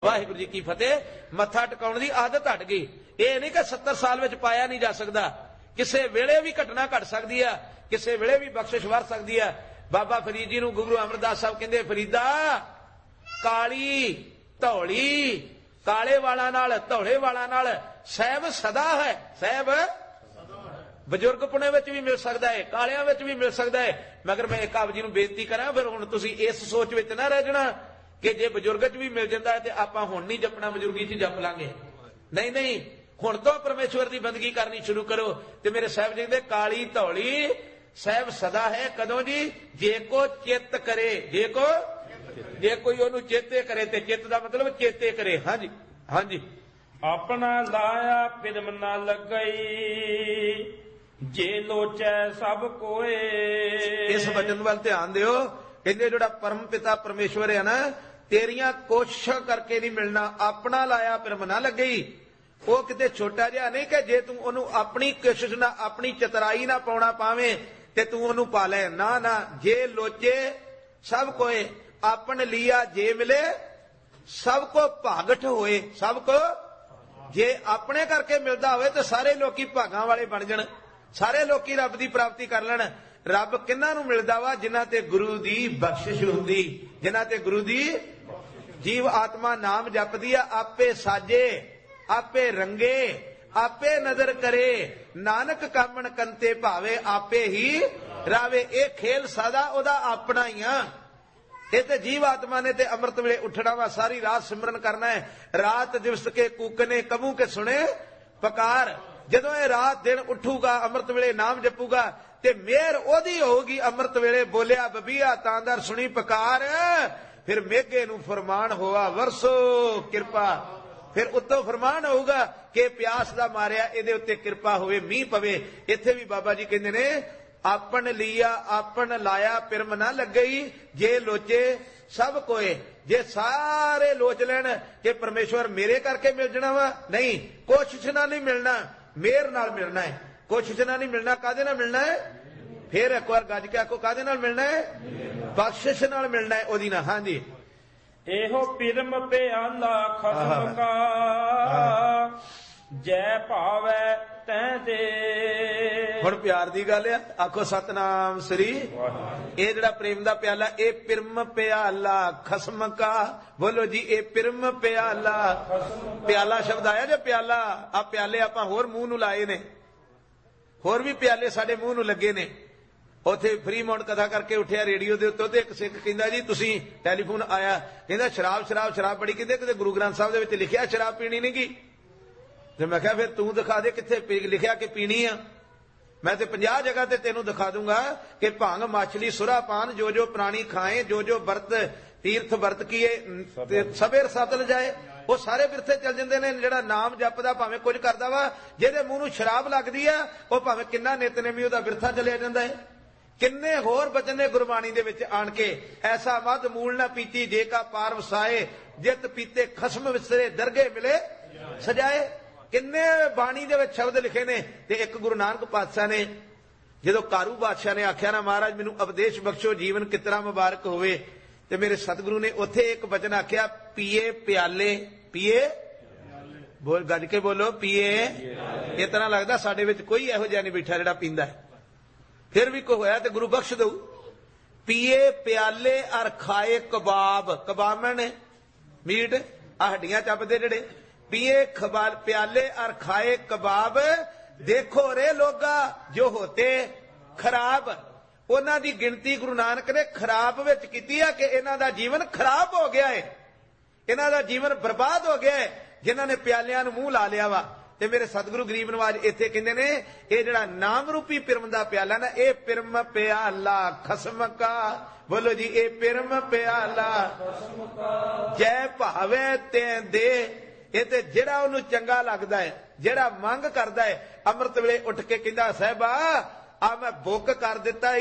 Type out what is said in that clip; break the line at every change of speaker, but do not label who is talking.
वाहिगुरू जी की फतेह। मत्था टिकाउण दी आदत हट गई। ये नहीं कि 70 साल में पाया नहीं जा सकता, किसी वेले भी घटना घट सकती है, किसी वेले भी बख्शिश वर सकती है। बाबा फरीद जी नूं गुरु अमरदास साहब कहंदे, फरीदा काली धौली, काले वाला नाल धौले वाला नाल सहब सदा है। सहब बजुर्ग पुणे विच भी मिल सकता है, कालियां विच भी मिल सकता है। मगर मैं एक आप जी नूं बेनती करा, फिर हुण तुसीं इस सोच विच ना रह जाना कि जे बजुर्ग च भी मिल जाता है तो आपां हुण नहीं जपना, बजुर्गी च जप लांगे। नहीं नहीं, हुण तो परमेश्वर की बंदगी करनी शुरू करो। ते मेरे साहब जी कहते काली धौली सहब सदा है कदों जी, जे को चित करे, जे कोई ओनू चेते करे, ते चित दा मतलब चेते करे। हाँ जी, हाँ जी।
अपना लाया पिरम ना लगई, जे लोचै सब कोए।
इस वचन वाल ध्यान दिओ। कहंदे जिहड़ा परम पिता परमेश्वर है ना, तेरियां कोशिशां करके नहीं मिलना, अपना लाया पिरम ना लगई। वो किते छोटा जिहा नहीं कि जे तू ओनू अपनी कोशिश ना, अपनी चतराई ना पाउणा पावे ते तू ओनू पा ले। ना ना, जे लोचे सब कोए, अपन लिया जे मिले सबको भागठ होए। सबको जे अपने करके मिलता होए तो सारे लोकी भागां वाले बन जाण, सारे लोकी रब दी प्राप्ति कर लैण। रब किन्हां नूं मिलदा वा? जिन्हां ते गुरु दी बख्शिश हुंदी, जिन्हां ते गुरु दी जीव आत्मा नाम जपदी आ। आपे साजे, आपे रंगे, आपे नजर करे, नानक कामण कंते भावे, आपे ही रावे। ये खेल सदा ओदा अपना ही आ। ये तो जीव आत्मा ने ते अमृत वेले उठना वा, सारी रात सिमरन करना है। रात दिवस के कूकने कबू के सुने पकार। जदों ये रात दिन उठूगा, अमृत वेले नाम जपूगा, ते मेहर ओदी होगी। अमृत वेले बोलिया बबीआ तांदर सुनी पकार, फिर मेघे नूं फरमान होआ वरसो किरपा। फिर उत्तों फरमान होगा कि प्यास दा मारिया इहदे उत्ते किरपा होवे, मींह पवे। इत्थे भी बाबा जी कहंदे ने आपन लिया आपन लाया पिरम ना लगई, जे लोचे सब कोए। जे सारे लोच लैण कि परमेश्वर मेरे करके मिल जाना वा, नहीं, कोशिश ना नहीं मिलना, मेहर नाल मिलना है। कोशिश ना नहीं मिलना, कादे नाल मिलना है? फिर एक बार गज के आखो, कादे नाल मिलना है? बख्शिश नाल मिलना है, ओदी ना। हाँ जी।
एहो पिरम प्याला खसम का, जय भावै तैं दे।
हुण प्यार दी गल है, आखो सतनाम श्री। ये जिहड़ा प्रेम दा प्याला, ये पिरम प्याला खसम का। बोलो जी, ये पिरम प्याला। प्याला शब्द आया जो प्याला, आ प्याले आपां होर मूंह नूं लाए ने, होर भी प्याले साडे मूंह नूं लगे ने। उत्थे फ्री माउंट कथा करके उठिया रेडियो दे उत्तों, ते एक सिख कहंदा जी तुसीं टैलीफोन आया, कहंदा शराब शराब शराब बड़ी, किते किते गुरु ग्रंथ साहिब दे विच लिखिआ शराब पीनी नहीं गी। ते मैं कहा फिर तू दिखा दे किथे लिखिआ कि पीनी आ। मैं ते 50 जगह ते तेनू दिखा दूंगा कि भांग माछली सुरा पान जो जो प्राणी खाए, जो जो व्रत तीर्थ व्रत किए सबेर सतल जाए, वो सारे बिरथे चल जाते हैं। जिहड़ा नाम जपदा भावें कुछ करदा वा, जिहदे मूंह नूं शराब लगदी आ, वो भावें किन्ना नितनेमी उहदा बिरथा चलिया जांदा है। किन्ने होर बचन ने गुरबाणी दे विच आण के, ऐसा मद मूल ना पीती जे का पार वसाए, जित पीते खसम विसरे दरगे मिले सजाए। किन्ने बाणी दे विच शब्द लिखे ने। ते एक गुरु नानक पातशाह ने जदों कारू बादशाह ने आख्या ना महाराज मैनू उपदेश बख्शो, जीवन कितना मुबारक होवे, ते मेरे सतगुरु ने उत्थे एक वचन आख्या, पिए प्याले, पिए बोल गज के बोलो, पिए। इतना लगदा साडे विच कोई इहो जिहा नहीं बैठा जिहड़ा पींदा है। फिर भी कोई होया तो गुरु बख्श दो। पिए प्याले और खाए कबाब, कबाब मैंने मीट आ हड्डियां चपदे जेड़े, पिए प्याले और खाए कबाब, देखो रे लोगा जो होते खराब। उन्हां दी गिनती गुरु नानक ने खराब विच कीती है कि इन्हां दा जीवन खराब हो गया है, इन्हां दा जीवन बर्बाद हो गया है जिन्हां ने प्यालियां नूं मूंह ला लिया वा। ते मेरे सतगुरु गरीब नवाज इत्थे कहंदे ने, ये जिहड़ा नाम रूपी पिरम दा प्याला ना, ये पिरम प्याला खसम का। बोलो जी, ये पिरम प्याला जय भावे ते दे। ये ते जिहड़ा ओनू चंगा लगदा है, जिहड़ा मंग करदा है, अमृत वेले उठ के कहंदा साहिबा आ मैं बुक कर दिता